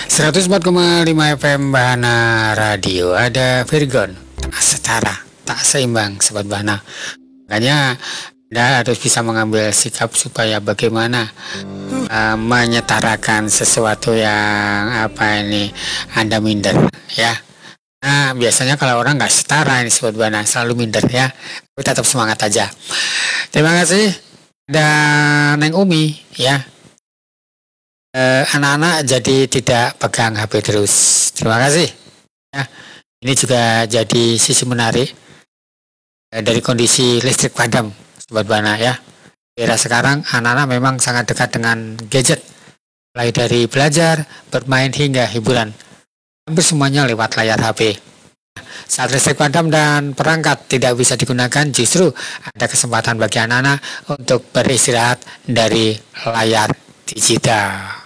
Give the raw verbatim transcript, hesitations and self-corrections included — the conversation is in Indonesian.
seratus empat koma lima F M Bahana Radio. Ada Virgon, tak setara, tak seimbang Sobat Bahana. Makanya Anda harus bisa mengambil sikap supaya bagaimana uh, menyetarakan sesuatu yang apa ini Anda minder ya. Nah biasanya kalau orang nggak setara ini Sobat Bahana selalu minder ya. Tapi tetap semangat aja. Terima kasih. Dan Neng Umi ya. Eh, anak-anak jadi tidak pegang H P terus. Terima kasih. Ya, ini juga jadi sisi menarik eh, dari kondisi listrik padam, Sobat Bahana ya. Era sekarang anak-anak memang sangat dekat dengan gadget, mulai dari belajar, bermain hingga hiburan. Hampir semuanya lewat layar H P. Saat listrik padam dan perangkat tidak bisa digunakan, justru ada kesempatan bagi anak-anak untuk beristirahat dari layar digital.